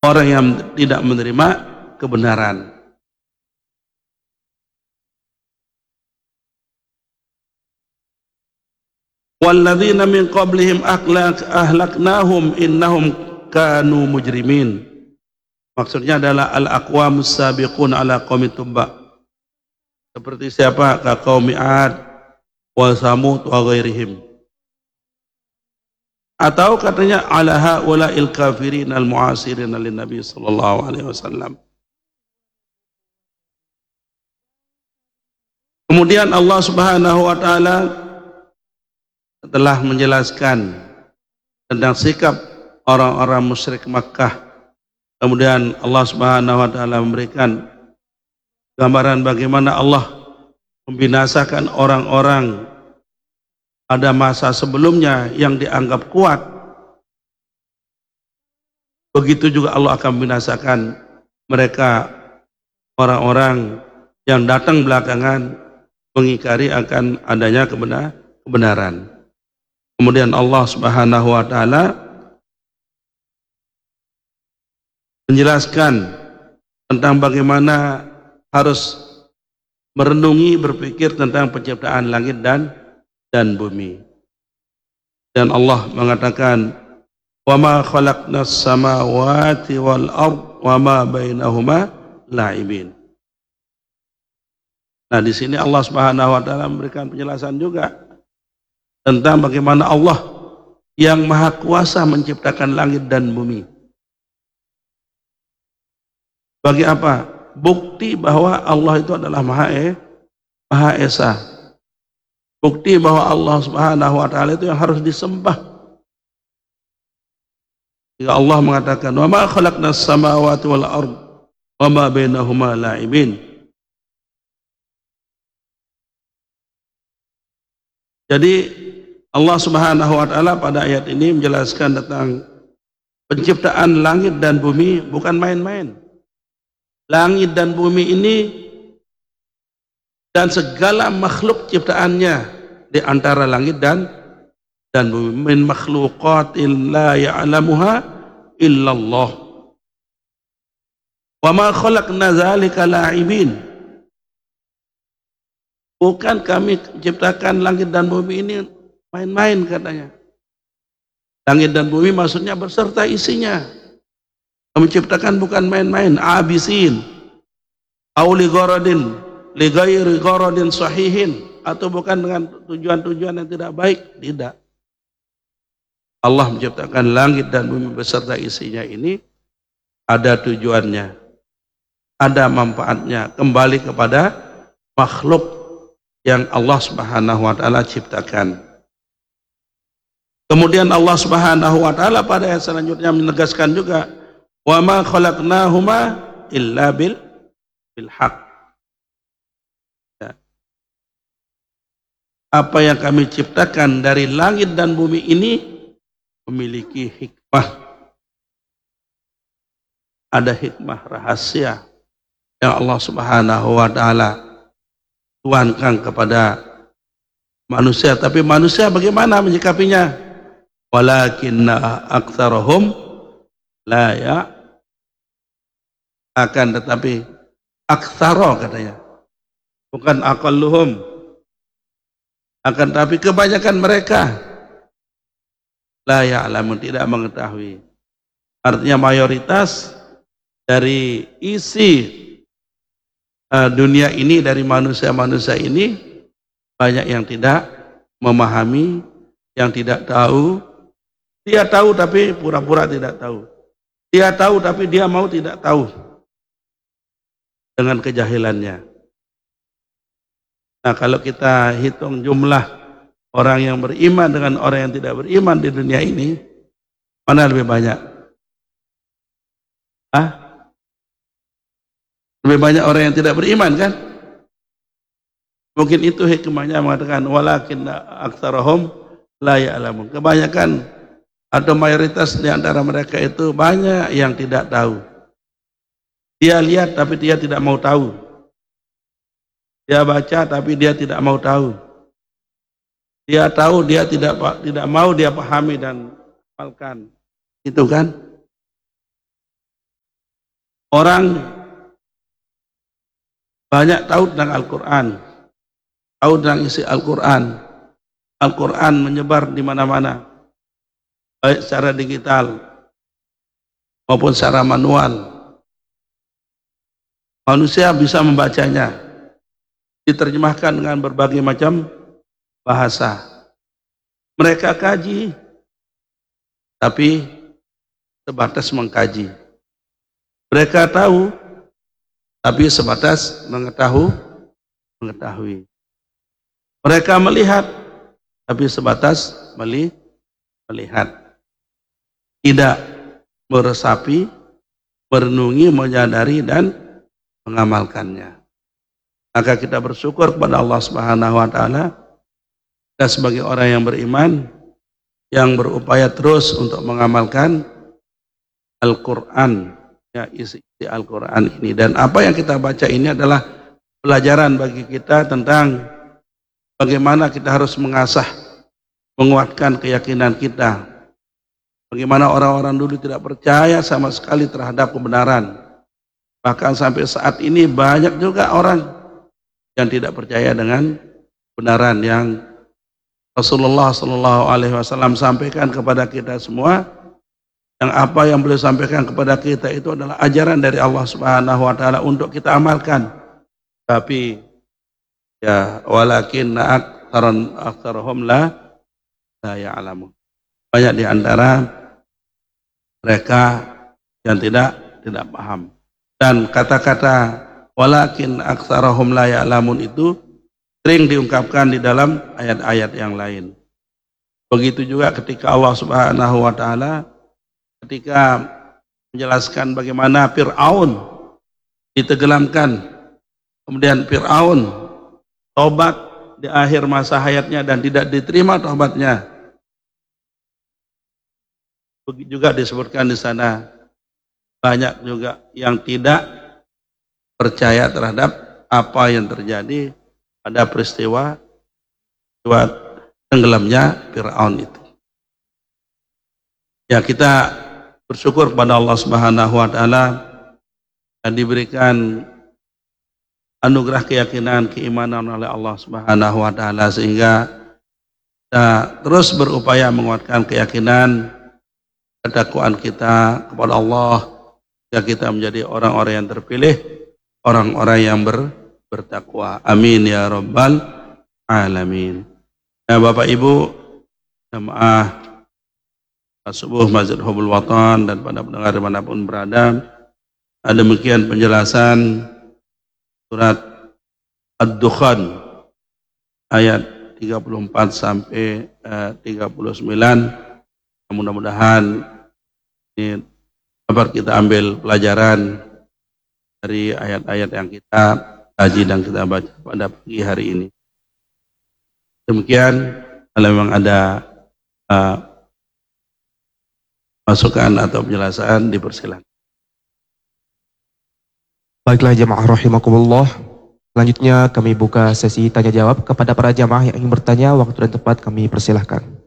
orang yang tidak menerima kebenaran. Walladzina min qablihim ahlaknahum innahum kanu mujrimin. Maksudnya adalah al-aqwamus sabiqun ala qaumi Tubba. Seperti siapa? Ka qaumi Ad wa Samud wa ghairihim. Atau katanya ala haula'il kafirin al-mu'asirin lin Nabi sallallahu alaihi wasallam. Kemudian Allah Subhanahu wa taala telah menjelaskan tentang sikap orang-orang musyrik Makkah. Kemudian Allah Subhanahu wa taala memberikan gambaran bagaimana Allah membinasakan orang-orang pada masa sebelumnya yang dianggap kuat. Begitu juga Allah akan membinasakan mereka orang-orang yang datang belakangan mengingkari akan adanya kebenaran. Kemudian Allah Subhanahu wa taala menjelaskan tentang bagaimana harus merenungi, berpikir tentang penciptaan langit dan bumi. Dan Allah mengatakan, "Wa ma khalaqnas samawati wal ard wa ma bainahuma la'ibin." Nah, di sini Allah Subhanahu wa taala memberikan penjelasan juga tentang bagaimana Allah yang maha kuasa menciptakan langit dan bumi. Bagi apa? Bukti bahwa Allah itu adalah Maha Esa. Bukti bahwa Allah Subhanahu wa taala itu yang harus disembah. Jika Allah mengatakan, "Wa ma khalaqnas samawati wal ard wa ma bainahuma la'ibin." Jadi Allah Subhanahu wa taala pada ayat ini menjelaskan tentang penciptaan langit dan bumi bukan main-main. Langit dan bumi ini dan segala makhluk ciptaannya di antara langit dan bumi, min makhluqatin la ya'lamuha illallah. Wa ma khalaqna dzalika la'ibin. Bukan kami ciptakan langit dan bumi ini main-main katanya. Langit dan bumi maksudnya berserta isinya. Kami ciptakan bukan main-main, abisin, au li gharadin, li ghairi gharadin sahihin, atau bukan dengan tujuan-tujuan yang tidak baik, tidak. Allah menciptakan langit dan bumi beserta isinya ini ada tujuannya, ada manfaatnya, kembali kepada makhluk yang Allah Subhanahu wa taala ciptakan. Kemudian Allah Subhanahu wa taala pada ayat selanjutnya menegaskan juga, wa ma khalaqnahuma illa bil haq. Ya. Apa yang kami ciptakan dari langit dan bumi ini memiliki hikmah. Ada hikmah rahasia yang Allah Subhanahu wa taala tuankan kepada manusia. Tapi manusia bagaimana menyikapinya? Walakinna aktsarahum la ya, akan tetapi aktsara katanya, bukan aqalluhum, akan tetapi kebanyakan mereka la ya'lamun, tidak mengetahui. Artinya mayoritas dari isi dunia ini, dari manusia-manusia ini, banyak yang tidak memahami, yang tidak tahu. Dia tahu tapi pura-pura tidak tahu. Dia tahu tapi dia mau tidak tahu dengan kejahilannya. Nah, kalau kita hitung jumlah orang yang beriman dengan orang yang tidak beriman di dunia ini, mana lebih banyak? Lebih banyak orang yang tidak beriman kan? Mungkin itu hikmahnya mengatakan walakin aktsarahum la ya'lamun. Kebanyakan atau mayoritas di antara mereka itu banyak yang tidak tahu. Dia lihat tapi dia tidak mau tahu. Dia baca tapi dia tidak mau tahu. Dia tahu, dia tidak mau dia pahami dan amalkan. Itu kan? Orang banyak tahu tentang Al-Quran, tahu tentang isi Al-Quran. Al-Quran menyebar di mana-mana, baik secara digital maupun secara manual. Manusia bisa membacanya, diterjemahkan dengan berbagai macam bahasa. Mereka kaji, tapi sebatas mengkaji. Mereka tahu, tapi sebatas mengetahui. Mereka melihat, tapi sebatas melihat. Tidak meresapi, merenungi, menyadari, dan mengamalkannya. Maka kita bersyukur kepada Allah Subhanahu wa taala, kita sebagai orang yang beriman yang berupaya terus untuk mengamalkan Al-Qur'an, ya, isi Al-Qur'an ini. Dan apa yang kita baca ini adalah pelajaran bagi kita tentang bagaimana kita harus mengasah, menguatkan keyakinan kita. Bagaimana orang-orang dulu tidak percaya sama sekali terhadap kebenaran. Bahkan sampai saat ini banyak juga orang yang tidak percaya dengan kebenaran yang Rasulullah SAW sampaikan kepada kita semua. Yang apa yang beliau sampaikan kepada kita itu adalah ajaran dari Allah Subhanahu wa taala untuk kita amalkan. Tapi ya walakinna aktsarahum la ya'lamun. Banyak di antara mereka yang tidak paham. Dan kata-kata walakin aktsarahum la ya'lamun itu sering diungkapkan di dalam ayat-ayat yang lain. Begitu juga ketika Allah Subhanahu wa taala ketika menjelaskan bagaimana Fir'aun ditenggelamkan, kemudian Fir'aun tobat di akhir masa hayatnya dan tidak diterima tobatnya. Begitu juga disebutkan di sana banyak juga yang tidak percaya terhadap apa yang terjadi pada peristiwa tenggelamnya Fir'aun itu. Ya, kita bersyukur kepada Allah Subhanahu wa taala dan diberikan anugerah keyakinan, keimanan oleh Allah Subhanahu wa taala sehingga kita terus berupaya menguatkan keyakinan, ketakwaan kita kepada Allah, sehingga kita menjadi orang-orang yang terpilih, orang-orang yang bertakwa. Amin ya rabbal alamin. Ya, Bapak Ibu jamaah subuh Masjid Hubul Watan dan pada pendengar dimanapun berada, demikian penjelasan surat Ad-Dukhan ayat 34 sampai 39. Mudah-mudahan ini dapat kita ambil pelajaran dari ayat-ayat yang kita kaji dan kita baca pada pagi hari ini. Demikian, kalau memang ada masukan atau penjelasan dipersilakan. Baiklah jamaah rahimakumullah. Selanjutnya kami buka sesi tanya jawab kepada para jamaah yang ingin bertanya. Waktu dan tempat kami persilahkan.